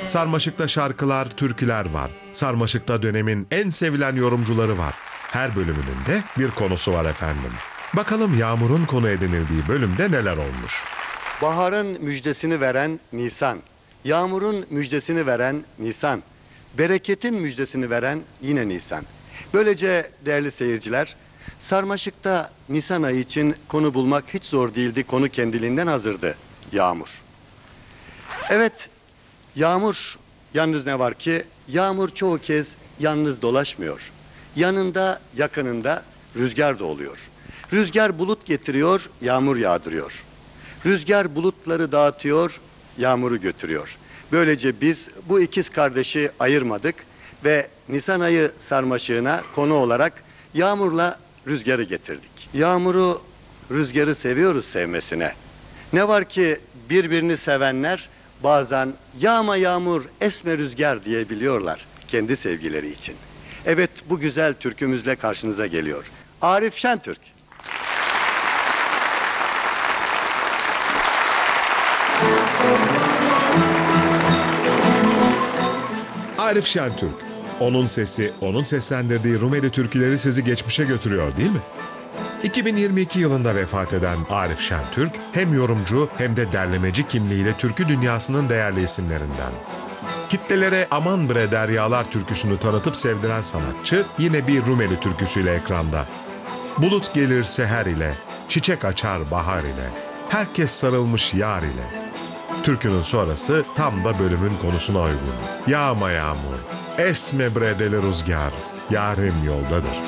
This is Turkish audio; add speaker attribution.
Speaker 1: Sarmaşık'ta şarkılar, türküler var. Sarmaşık'ta dönemin en sevilen yorumcuları var. Her bölümünün de bir konusu var efendim. Bakalım Yağmur'un konu edinildiği bölümde neler olmuş.
Speaker 2: Baharın müjdesini veren Nisan, yağmurun müjdesini veren Nisan, bereketin müjdesini veren yine Nisan. Böylece değerli seyirciler, Sarmaşık'ta Nisan ayı için konu bulmak hiç zor değildi. Konu kendiliğinden hazırdı. Yağmur. Evet, yağmur. Yalnız ne var ki yağmur çoğu kez yalnız dolaşmıyor. Yanında, yakınında rüzgar da oluyor. Rüzgar bulut getiriyor, yağmur yağdırıyor. Rüzgar bulutları dağıtıyor, yağmuru götürüyor. Böylece biz bu ikiz kardeşi ayırmadık ve Nisan ayı sarmaşığına konu olarak yağmurla rüzgarı getirdik. Yağmuru, rüzgarı seviyoruz sevmesine. Ne var ki birbirini sevenler bazen yağma yağmur, esme rüzgar diyebiliyorlar kendi sevgileri için. Evet, bu güzel türkümüzle karşınıza geliyor. Arif Şentürk.
Speaker 1: Arif Şentürk. Onun sesi, onun seslendirdiği Rumeli türküleri sizi geçmişe götürüyor değil mi? 2022 yılında vefat eden Arif Şentürk, hem yorumcu hem de derlemeci kimliğiyle türkü dünyasının değerli isimlerinden. Kitlelere Aman Bre Deryalar türküsünü tanıtıp sevdiren sanatçı yine bir Rumeli türküsüyle ekranda. Bulut gelir seher ile, çiçek açar bahar ile, herkes sarılmış yar ile. Türkünün sonrası tam da bölümün konusuna uygun. Yağma yağmur, esme bre deli rüzgar, yarim yoldadır.